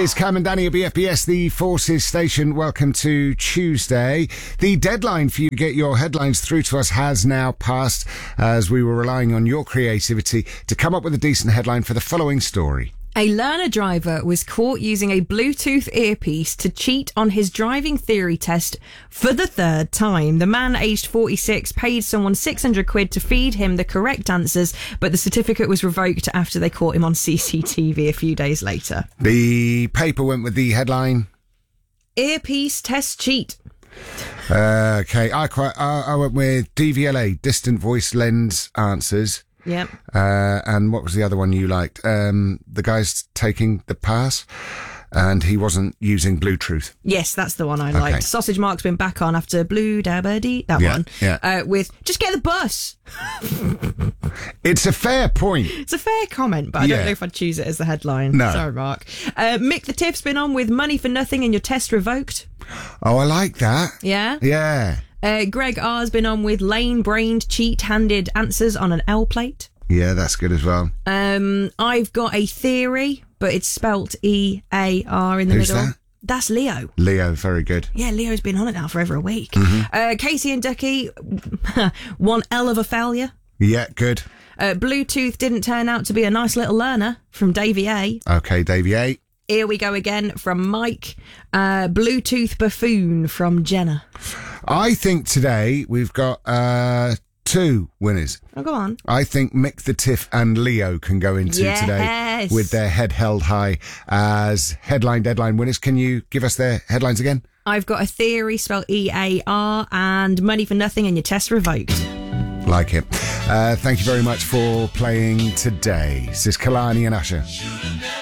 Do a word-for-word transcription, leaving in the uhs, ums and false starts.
It's Cam and Danny at B F B S, the Forces Station. Welcome to Tuesday. The deadline for you to get your headlines through to us has now passed, as we were relying on your creativity to come up with a decent headline for the following story. A learner driver was caught using a Bluetooth earpiece to cheat on his driving theory test for the third time. The man, aged forty-six, paid someone six hundred quid to feed him the correct answers, but the certificate was revoked after they caught him on C C T V a few days later. The paper went with the headline, Earpiece test cheat. Uh, okay, I quite I, I went with D V L A, distant voice lens answers. Yep. Uh, and what was the other one you liked? Um, the guy's taking the pass, and he wasn't using Bluetooth. Yes, that's the one I Okay. liked. Sausage Mark's been back on after Blue Dabba Dee, that Yeah, one. yeah. Uh, with just get the bus. It's a fair point. It's a fair comment, but I Yeah. don't know if I'd choose it as the headline. No. Sorry, Mark. Uh, Mick the Tiff's been on with money for nothing and your test revoked. Oh, I like that. Yeah. Yeah. Uh, Greg R's been on with lane-brained, cheat-handed answers on an L plate. Yeah, that's good as well. Um, I've got a theory, but it's spelt E A R in the Who's middle. that? That's Leo. Leo, very good. Yeah, Leo's been on it now for over a week. Mm-hmm. Uh, Casey and Ducky, one L of a failure. Yeah, good. Uh, Bluetooth didn't turn out to be a nice little learner from Davey A. Okay, Davey A. Here we go again from Mike. Uh, Bluetooth buffoon from Jenna. I think today we've got uh, two winners. Oh, go on. I think Mick the Tiff and Leo can go into Yes. today with their head held high as headline deadline winners. Can you give us their headlines again? I've got a theory spelled E A R and money for nothing and your test revoked. Like it. Uh, thank you very much for playing today. This is Kalani and Usher.